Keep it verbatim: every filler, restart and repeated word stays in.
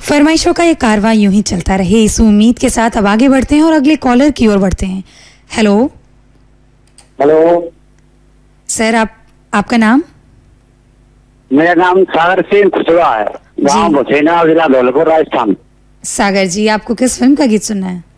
फरमाइशों का ये कारवां यूं ही चलता रहे, इस उम्मीद के साथ अब आगे बढ़ते हैं और अगले कॉलर की ओर बढ़ते हैं। हेलो हेलो सर, आप आपका नाम? मेरा नाम सागर सिंह खुशवा है, गाँव भुसेना, जिला धौलपुर, राजस्थान। सागर जी, आपको किस फिल्म का गीत सुनना है?